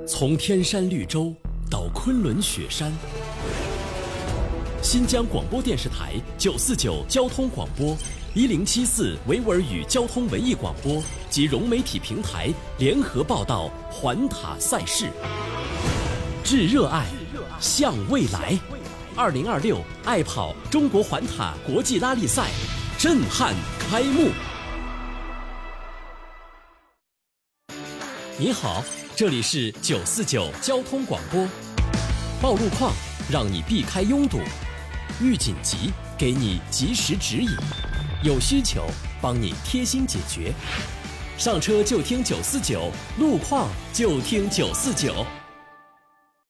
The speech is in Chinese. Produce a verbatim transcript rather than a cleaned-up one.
从天山绿洲到昆仑雪山，新疆广播电视台九四九交通广播、一零七四维吾尔语交通文艺广播及融媒体平台联合报道环塔赛事。致热爱，向未来。二零二六爱跑中国环塔国际拉力赛震撼开幕。你好，这里是九四九交通广播。报路况，让你避开拥堵；遇紧急，给你及时指引；有需求，帮你贴心解决。上车就听九四九，路况就听九四九。